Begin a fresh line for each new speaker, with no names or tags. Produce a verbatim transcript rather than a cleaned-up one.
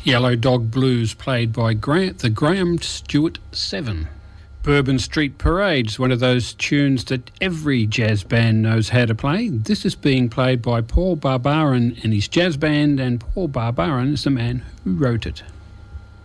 Yellow Dog Blues, played by Gra- the Graham Stewart Seven. Bourbon Street Parade's one of those tunes that every jazz band knows how to play. This is being played by Paul Barbarin and his jazz band, and Paul Barbarin is the man who wrote it.